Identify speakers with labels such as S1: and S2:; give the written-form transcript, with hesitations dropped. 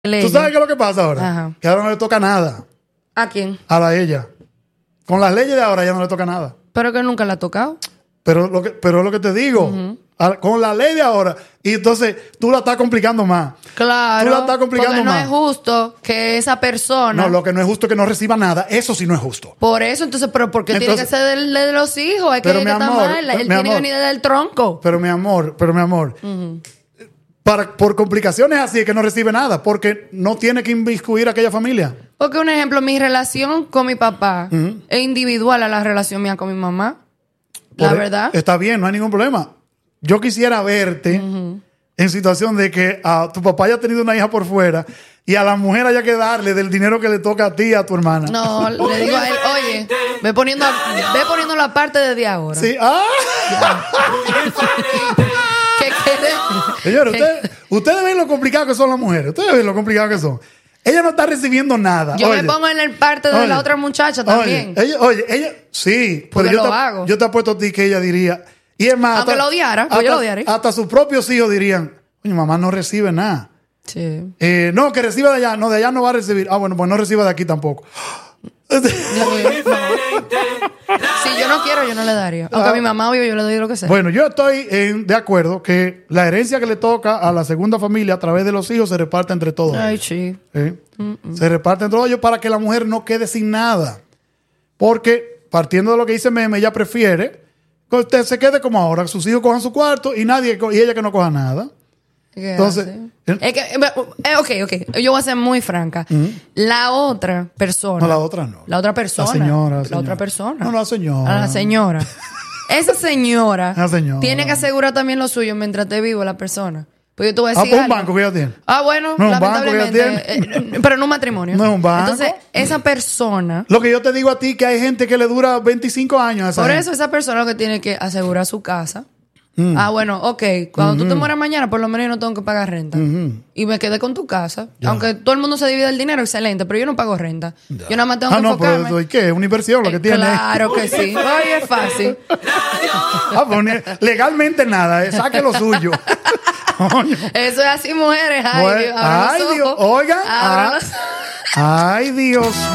S1: ¿Tú sabes qué es lo que pasa ahora?
S2: Ajá.
S1: Que ahora no le toca nada.
S2: ¿A quién?
S1: A ella. Con las leyes de ahora ya no le toca nada.
S2: Pero que nunca la ha tocado.
S1: Pero lo que te digo, con la ley de ahora, y entonces tú la estás complicando más.
S2: Claro.
S1: Tú la estás complicando
S2: porque no
S1: más.
S2: es justo que esa persona.
S1: No, lo que no es justo es que no reciba nada. Eso sí no es justo.
S2: Por eso, entonces, pero ¿por qué tiene que ser de los hijos? Es que
S1: pero
S2: él
S1: mi
S2: está
S1: amor,
S2: mal. Él
S1: mi
S2: tiene
S1: amor.
S2: que venir del tronco.
S1: Pero mi amor. Por complicaciones así es que no recibe nada, porque no tiene que inmiscuir a aquella familia.
S2: Porque, un ejemplo, mi relación con mi papá es individual a la relación mía con mi mamá. La verdad.
S1: Está bien, no hay ningún problema. Yo quisiera verte en situación de que a tu papá haya tenido una hija por fuera y a la mujer haya que darle del dinero que le toca a ti y a tu hermana.
S2: No, le digo a él, oye, ve poniendo la parte desde ahora.
S1: Sí.
S2: ¿Qué quede?
S1: Señores, ustedes ven lo complicado que son las mujeres. Ustedes ven lo complicado que son. Ella no está recibiendo nada.
S2: Yo me pongo en el parte de la otra muchacha también.
S1: Ella, sí,
S2: porque
S1: pero
S2: lo hago.
S1: Yo te apuesto a ti que ella diría. Y es más,
S2: aunque lo odiara, yo lo odiaré.
S1: Hasta sus propios hijos dirían, oye, mamá no recibe nada.
S2: Sí.
S1: No, que reciba de allá. No, de allá no va a recibir. Bueno, pues no reciba de aquí tampoco.
S2: Si yo no quiero, yo no le daría. Aunque a mi mamá, obvio, yo le doy lo que sea.
S1: Bueno, yo estoy de acuerdo que la herencia que le toca a la segunda familia a través de los hijos se reparte entre todos.
S2: Ay, sí.
S1: Se reparte entre ellos para que la mujer no quede sin nada. Porque, partiendo de lo que dice Meme, ella prefiere que usted se quede como ahora, sus hijos cojan su cuarto y ella que no coja nada. Entonces,
S2: es que, ok. Yo voy a ser muy franca. La otra persona.
S1: No, la otra no.
S2: La otra persona.
S1: La señora.
S2: La otra persona.
S1: No, la señora.
S2: A la señora. Esa señora.
S1: La señora.
S2: Tiene que asegurar también lo suyo mientras esté vivo la persona. Pues yo te voy a decir.
S1: Pues un banco que ella tiene.
S2: Bueno,
S1: no,
S2: lamentablemente. Pero no un matrimonio.
S1: No es un banco.
S2: Entonces, esa persona.
S1: Lo que yo te digo a ti, que hay gente que le dura 25 años.
S2: Por eso, esa persona lo que tiene que asegurar su casa. Bueno, ok. Cuando tú te mueras mañana, por lo menos yo no tengo que pagar renta. Y me quedé con tu casa. Ya. Aunque todo el mundo se divide el dinero, excelente. Pero yo no pago renta. Ya. Yo nada más tengo que enfocarme.
S1: Pero ¿qué? Es una inversión lo que tiene.
S2: Claro que sí. Oye, es fácil.
S1: Pues, legalmente nada. Saque lo suyo.
S2: Eso es así, mujeres.
S1: Ay, Dios. Oigan. Ay, Dios.